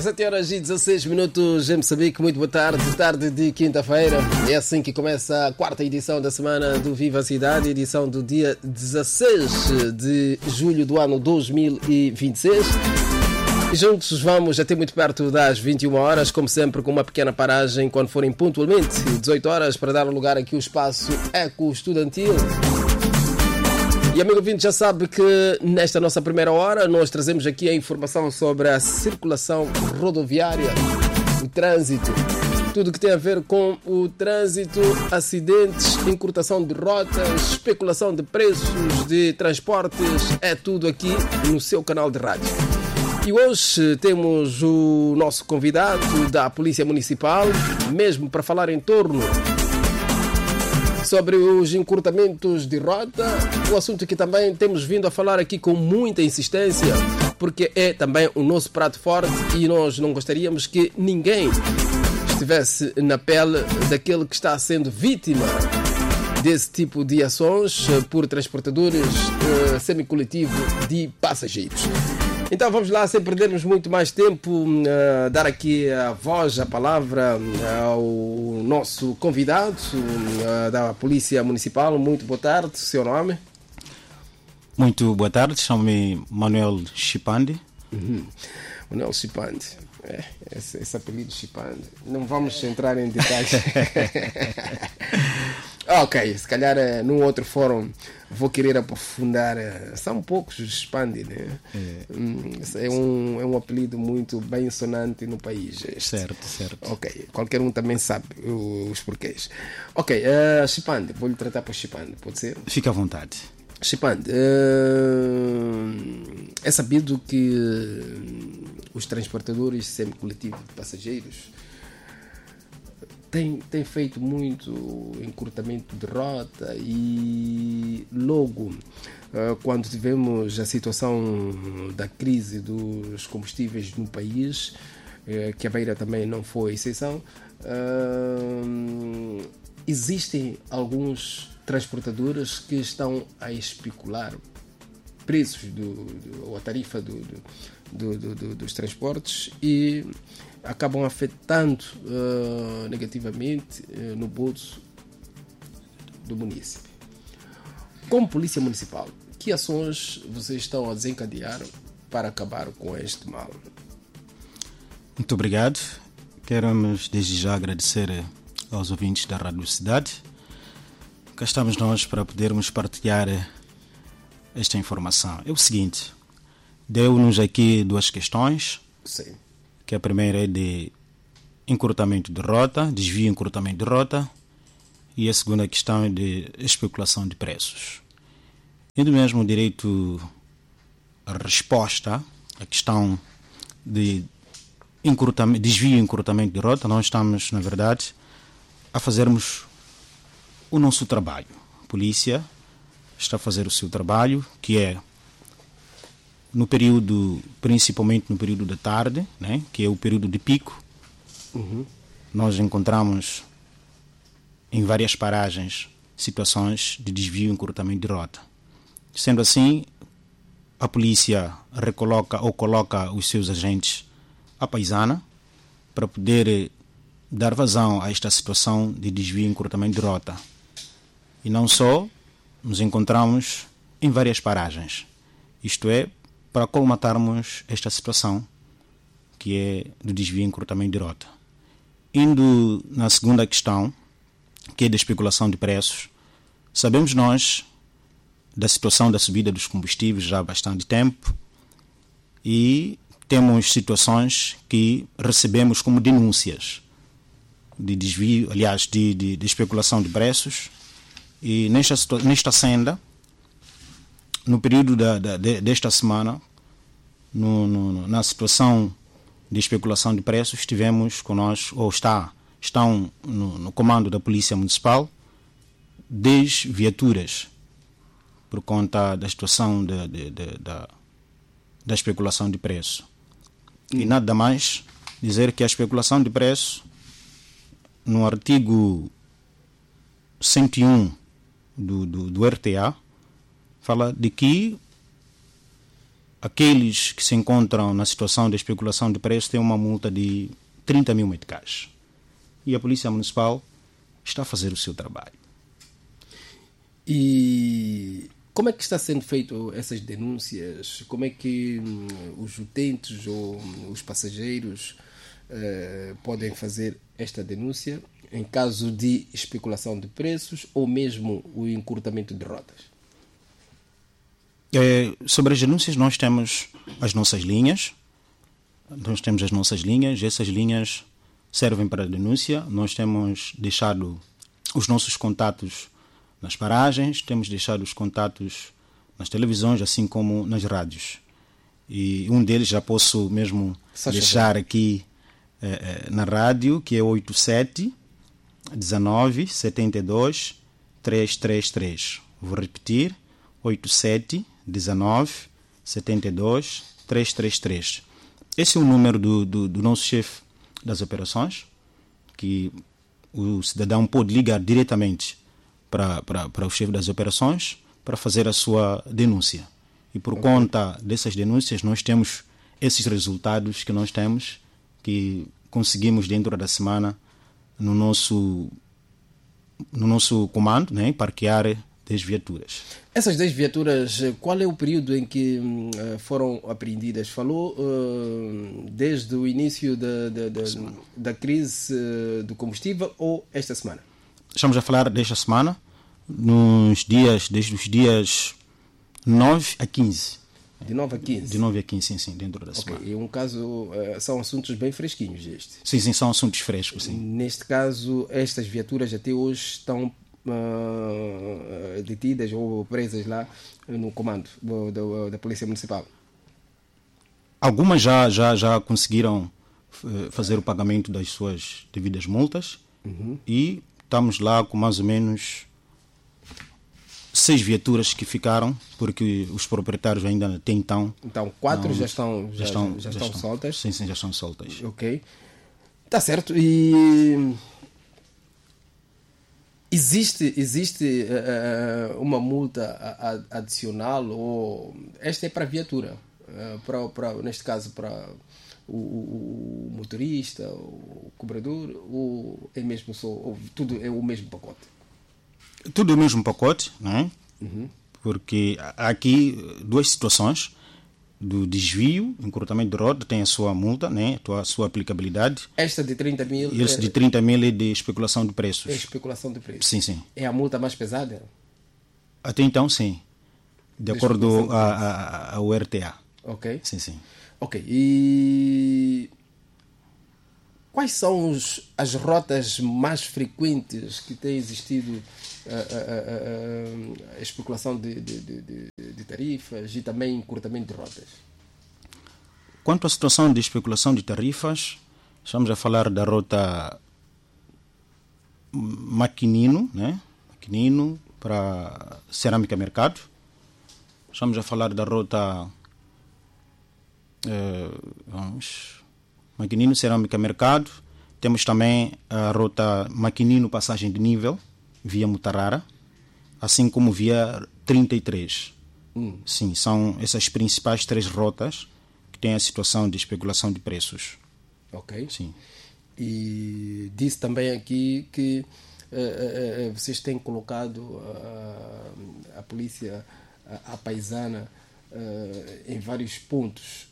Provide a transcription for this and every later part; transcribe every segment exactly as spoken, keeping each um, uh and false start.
dezessete horas e dezesseis minutos em Moçambique. Muito boa tarde, tarde de quinta-feira. É assim que começa a quarta edição da semana do Viva a Cidade, edição do dia dezesseis de julho do ano dois mil e vinte e seis. E juntos vamos até muito perto das vinte e uma horas, como sempre, com uma pequena paragem quando forem pontualmente dezoito horas, para dar lugar aqui ao espaço Eco Estudantil. E amigo ouvinte, já sabe que nesta nossa primeira hora nós trazemos aqui a informação sobre a circulação rodoviária, o trânsito, tudo que tem a ver com o trânsito, acidentes, encurtação de rotas, especulação de preços de transportes, é tudo aqui no seu canal de rádio. E hoje temos o nosso convidado da Polícia Municipal, mesmo para falar em torno sobre os encurtamentos de rota, um assunto que também temos vindo a falar aqui com muita insistência, porque é também o nosso prato forte e nós não gostaríamos que ninguém estivesse na pele daquele que está sendo vítima desse tipo de ações por transportadores uh, semicoletivo de passageiros. Então vamos lá, sem perdermos muito mais tempo, uh, dar aqui a voz, a palavra uh, ao nosso convidado uh, da Polícia Municipal. Muito boa tarde, seu nome? Muito boa tarde, chamo-me Manuel Chipande. Uhum. Manuel Chipande, é, esse, esse apelido Chipande, não vamos entrar em detalhes. Ok, se calhar uh, num outro fórum vou querer aprofundar. Uh, são poucos os Chipande, né? É. É, um, é um apelido muito bem sonante no país. Este. Certo, certo. Ok, qualquer um também sabe os porquês. Ok, uh, Chipande, vou-lhe tratar por Chipande, pode ser? Fica à vontade. Chipande, uh, é sabido que uh, os transportadores semicoletivos de passageiros Tem, tem feito muito encurtamento de rota e logo uh, quando tivemos a situação da crise dos combustíveis no país, uh, que a Beira também não foi exceção, uh, existem alguns transportadores que estão a especular preços do, do, ou a tarifa do, do, do, do, dos transportes e acabam afetando uh, negativamente uh, no bolso do município. Como Polícia Municipal, que ações vocês estão a desencadear para acabar com este mal? Muito obrigado. Queremos desde já agradecer aos ouvintes da Rádio Cidade. Cá estamos nós para podermos partilhar esta informação. É o seguinte, deu-nos aqui duas questões. Sim. Que a primeira é de encurtamento de rota, desvio e encurtamento de rota, e a segunda questão é de especulação de preços. Indo mesmo direito à resposta à questão de encurtamento, desvio e encurtamento de rota, nós estamos, na verdade, a fazermos o nosso trabalho. A polícia está a fazer o seu trabalho, que é no período, principalmente no período da tarde, né, que é o período de pico. Uhum. Nós encontramos em várias paragens situações de desvio e encurtamento de rota. Sendo assim, a polícia recoloca ou coloca os seus agentes à paisana para poder dar vazão a esta situação de desvio e encurtamento de rota. E não só, nos encontramos em várias paragens. Isto é, para colmatarmos esta situação, que é do desvio e encurtamento de rota. Indo na segunda questão, que é da especulação de preços, sabemos nós da situação da subida dos combustíveis já há bastante tempo e temos situações que recebemos como denúncias de desvio, aliás, de, de, de especulação de preços. E nesta, nesta senda, no período da, da, desta semana, no, no, na situação de especulação de preços, tivemos conosco, ou está, estão no, no comando da Polícia Municipal, dez viaturas por conta da situação de, de, de, da, da especulação de preço. Hum. E nada mais dizer que a especulação de preço, no artigo cento e um do, do, do R T A, fala de que aqueles que se encontram na situação de especulação de preços têm uma multa de trinta mil meticais. E a Polícia Municipal está a fazer o seu trabalho. E como é que está sendo feito essas denúncias? Como é que hum, os utentes ou hum, os passageiros eh, podem fazer esta denúncia em caso de especulação de preços ou mesmo o encurtamento de rotas? É, sobre as denúncias, nós temos as nossas linhas. Nós temos as nossas linhas. Essas linhas servem para a denúncia. Nós temos deixado os nossos contatos nas paragens, temos deixado os contatos nas televisões, assim como nas rádios. E um deles já posso mesmo Só deixar ver. aqui eh, na rádio, que é oito sete, dezenove, setenta e dois, trezentos e trinta e três. Vou repetir, oito sete, dezenove, setenta e dois, trezentos e trinta e três. Esse é o número do, do, do nosso chefe das operações, que o cidadão pode ligar diretamente para, para, para o chefe das operações para fazer a sua denúncia. E por okay. conta dessas denúncias, nós temos esses resultados que nós temos, que conseguimos dentro da semana no nosso, no nosso comando, né, parquear dez viaturas. Essas dez viaturas, qual é o período em que uh, foram apreendidas? Falou uh, desde o início da, da, da, da crise uh, do combustível ou esta semana? Estamos a falar desta semana, nos dias, desde os dias nove a quinze. De nove a quinze? De nove a quinze, sim, sim, dentro da okay. semana. E um caso, uh, são assuntos bem fresquinhos este? Sim, sim, são assuntos frescos, sim. Neste caso, estas viaturas até hoje estão uh, detidas ou presas lá no comando do, do, da Polícia Municipal? Algumas já, já, já conseguiram uh, fazer o pagamento das suas devidas multas uhum. e estamos lá com mais ou menos seis viaturas que ficaram, porque os proprietários ainda têm então... Então, quatro não, já, estão, já, já, estão, já, já estão estão soltas? Sim, sim, já estão soltas. Ok. Está certo. E existe, existe uh, uma multa adicional ou... Esta é para a viatura, uh, para, para, neste caso para o, o, o motorista, o cobrador, ou é mesmo só... Ou tudo é o mesmo pacote? Tudo o mesmo pacote, não é? Uhum. Porque há aqui duas situações do desvio, encurtamento de rota, tem a sua multa, né? A sua aplicabilidade. Esta de trinta mil? E esse de trinta mil é de especulação de preços. É especulação de preços? Sim, sim. É a multa mais pesada? Até então, sim. De, de acordo a, a, ao R T A. Ok. Sim, sim. Ok. E quais são os, as rotas mais frequentes que têm existido a, a, a, a especulação de, de, de, de tarifas e também encurtamento de rotas? Quanto à situação de especulação de tarifas, estamos a falar da rota Maquinino, né? Maquinino para Cerâmica Mercado. Estamos a falar da rota eh, vamos, Maquinino, Cerâmica Mercado. Temos também a rota Maquinino, Passagem de Nível, via Mutarara, assim como via trinta e três. Hum. Sim, são essas principais três rotas que têm a situação de especulação de preços. Ok. Sim. E disse também aqui que uh, uh, vocês têm colocado uh, a polícia, a, a paisana, uh, em vários pontos.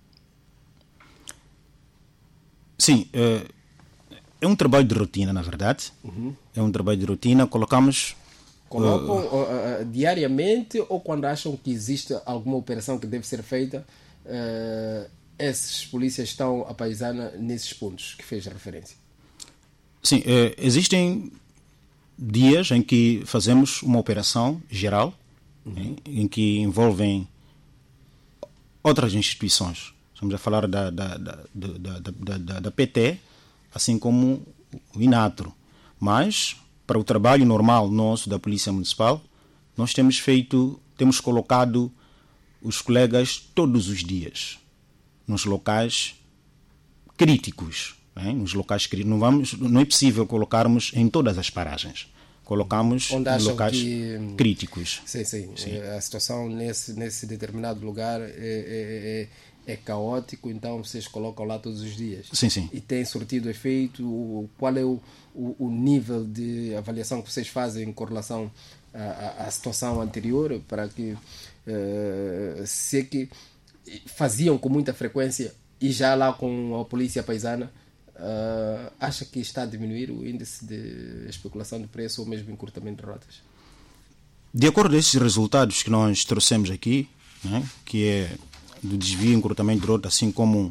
Sim, é, é um trabalho de rotina, na verdade. Uhum. É um trabalho de rotina. Colocamos... Colocam uh, uh, uh, diariamente ou quando acham que existe alguma operação que deve ser feita, uh, esses polícias estão a paisana nesses pontos que fez referência? Sim, é, existem dias em que fazemos uma operação geral, uhum. em, em que envolvem outras instituições. Estamos a falar da, da, da, da, da, da, da P T, assim como o INATRO. Mas, para o trabalho normal nosso da Polícia Municipal, nós temos feito, temos colocado os colegas todos os dias nos locais críticos. Né? Nos locais críticos. Não, vamos, não é possível colocarmos em todas as paragens. colocamos Onde em acham locais que, críticos. Sim, sim, Sim. A situação nesse, nesse determinado lugar é, é, é, é caótico, então vocês colocam lá todos os dias. Sim, sim. E tem surtido efeito? Qual é o, o, o nível de avaliação que vocês fazem com relação à, à situação anterior, para que uh, se é que faziam com muita frequência e já lá com a polícia paisana, uh, acha que está a diminuir o índice de especulação de preço ou mesmo encurtamento de rotas? De acordo com esses resultados que nós trouxemos aqui, né, que é do desvio e encurtamento de rota, assim como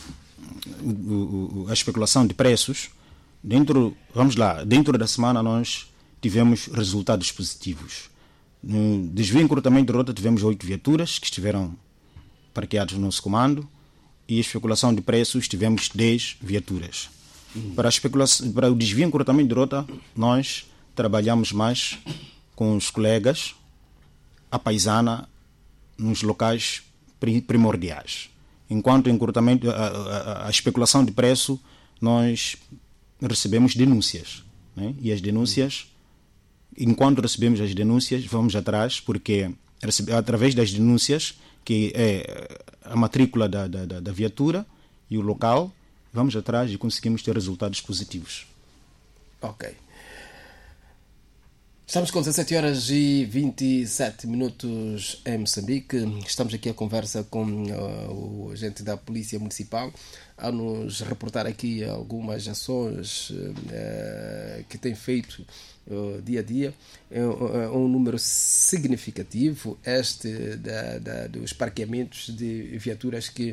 a especulação de preços, dentro, vamos lá, dentro da semana nós tivemos resultados positivos. No desvio e encurtamento de rota tivemos oito viaturas que estiveram parqueadas no nosso comando, e a especulação de preços tivemos dez viaturas. Uhum. Para, a especulação, para o desvio e encurtamento de rota, nós trabalhamos mais com os colegas, a paisana, nos locais primordiais. Enquanto encurtamento, a, a, a especulação de preço, nós recebemos denúncias, né? E as denúncias, enquanto recebemos as denúncias, vamos atrás, porque é através das denúncias, que é a matrícula da, da, da viatura e o local, vamos atrás e conseguimos ter resultados positivos. Ok. Estamos com dezassete horas e vinte e sete minutos em Moçambique. Estamos aqui a conversa com uh, o agente da Polícia Municipal a nos reportar aqui algumas ações uh, que tem feito uh, dia a dia. É uh, um número significativo este da, da, dos parqueamentos de viaturas que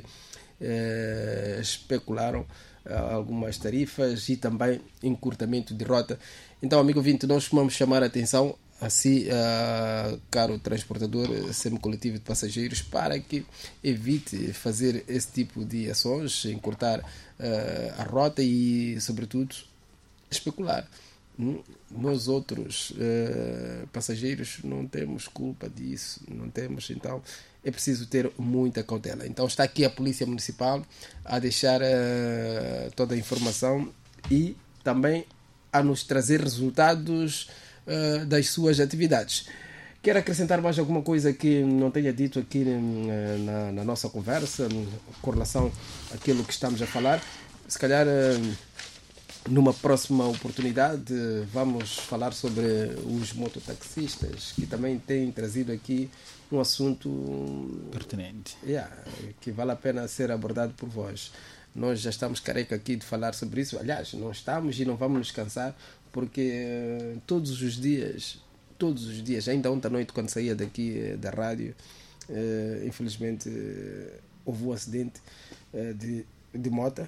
uh, especularam uh, algumas tarifas e também encurtamento de rota. Então, amigo ouvinte, nós vamos chamar a atenção a si, uh, caro transportador semicoletivo de passageiros, para que evite fazer esse tipo de ações, encurtar uh, a rota e, sobretudo, especular. Hum? Nós outros uh, passageiros não temos culpa disso, não temos, então é preciso ter muita cautela. Então está aqui a Polícia Municipal a deixar uh, toda a informação e também a nos trazer resultados uh, das suas atividades. Quer acrescentar mais alguma coisa que não tenha dito aqui uh, na, na nossa conversa, com relação àquilo que estamos a falar? Se calhar, uh, numa próxima oportunidade, uh, vamos falar sobre os mototaxistas, que também têm trazido aqui um assunto pertinente, yeah, que vale a pena ser abordado por vós. Nós já estamos careca aqui de falar sobre isso. Aliás, não estamos e não vamos nos cansar, porque uh, todos os dias, todos os dias, ainda ontem à noite, quando saía daqui uh, da rádio, uh, infelizmente uh, houve um acidente uh, de, de moto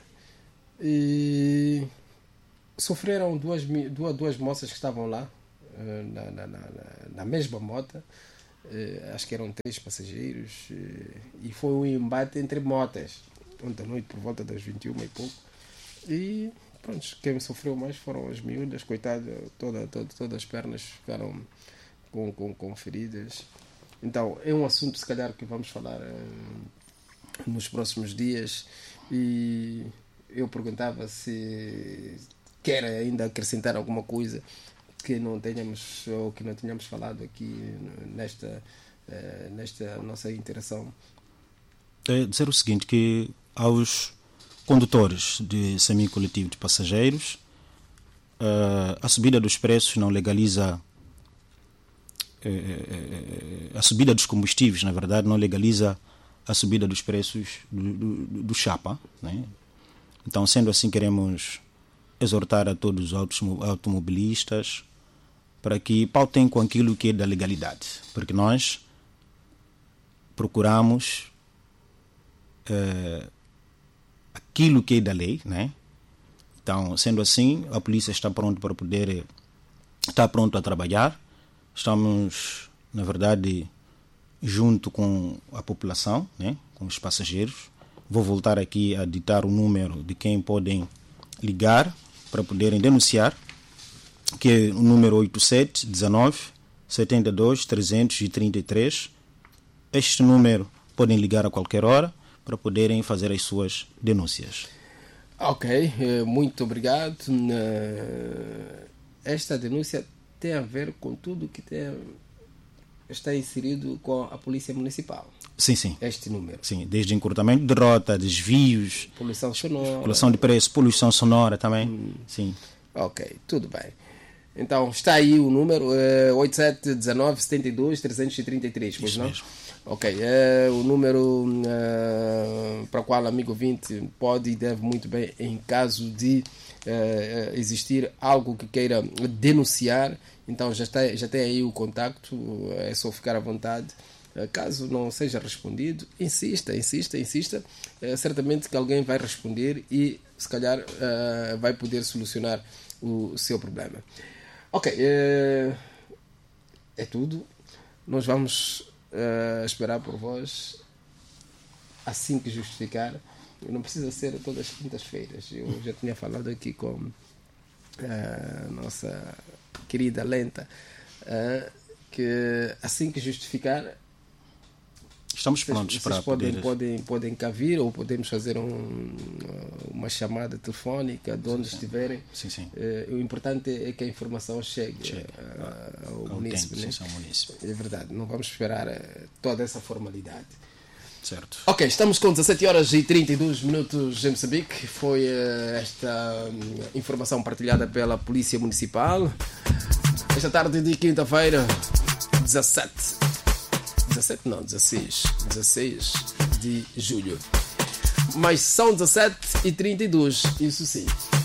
e sofreram duas, duas, duas moças que estavam lá, uh, na, na, na, na mesma moto. Uh, acho que eram três passageiros, uh, e foi um embate entre motas ontem à noite por volta das vinte e uma e pouco, e pronto, quem sofreu mais foram as miúdas, coitado, toda, toda, todas as pernas ficaram com, com, com feridas. Então é um assunto, se calhar, que vamos falar uh, nos próximos dias, e eu perguntava se quer ainda acrescentar alguma coisa que não tenhamos ou que não tenhamos falado aqui nesta, uh, nesta nossa interação. É dizer o seguinte, que aos condutores de semi-coletivo de passageiros, uh, a subida dos preços não legaliza, uh, a subida dos combustíveis, na verdade, não legaliza a subida dos preços do, do, do chapa, né? Então, sendo assim, queremos exortar a todos os automobilistas para que pautem com aquilo que é da legalidade, porque nós procuramos uh, aquilo que é da lei, né? Então, sendo assim, a polícia está pronta para poder, está pronto a trabalhar. Estamos, na verdade, junto com a população, né? Com os passageiros. Vou voltar aqui a ditar o número de quem podem ligar para poderem denunciar, que é o número oito sete um nove sete dois três três três. Este número podem ligar a qualquer hora para poderem fazer as suas denúncias. Ok, muito obrigado. Esta denúncia tem a ver com tudo que tem, está inserido com a Polícia Municipal. Sim, sim. Este número. Sim, desde encurtamento de rota, desvios, Poluição sonora. calculação de preço, poluição sonora também. Hum. Sim. Ok, tudo bem. Então, está aí o número é, oito sete um nove sete dois três três três, pois Isso não? mesmo. Ok, é o número é, para o qual o amigo ouvinte pode e deve muito bem, em caso de é, existir algo que queira denunciar, então já, está, já tem aí o contacto, é só ficar à vontade. Caso não seja respondido, insista, insista, insista. É, certamente que alguém vai responder e, se calhar, é, vai poder solucionar o seu problema. Ok, é, é tudo. Nós vamos é, esperar por vós assim que justificar. Não precisa ser todas as quintas-feiras. Eu já tinha falado aqui com a nossa querida Lenta é, que assim que justificar, estamos prontos vocês, para vocês podem, poder... podem, podem cá vir, ou podemos fazer um, uma chamada telefónica de onde sim, estiverem. Sim, sim. Uh, o importante é que a informação chegue, chegue. Uh, ao, ao munícipe, tempo, né? sim, ao munícipe. É verdade, não vamos esperar uh, toda essa formalidade. Certo. Ok, estamos com dezassete horas e trinta e dois minutos em Moçambique. Foi uh, esta um, informação partilhada pela Polícia Municipal. Esta tarde de quinta-feira, dezassete. dezassete não, dezesseis. dezesseis de julho. Mas são dezassete e trinta e dois, isso sim.